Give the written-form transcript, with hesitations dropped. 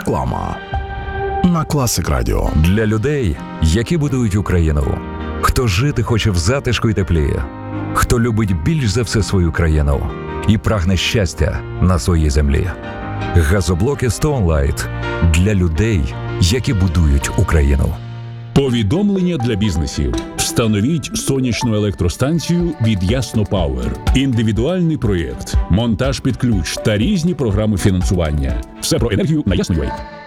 Реклама на Класик Радіо. Для людей, які будують Україну. Хто жити хоче в затишку й теплі. Хто любить більш за все свою країну і прагне щастя на своїй землі. Газоблоки Stoneline для людей, які будують Україну. Повідомлення для бізнесів. Встановіть сонячну електростанцію від Ясно Пауер. Індивідуальний проєкт, монтаж під ключ та різні програми фінансування. Все про енергію на Ясно.UA.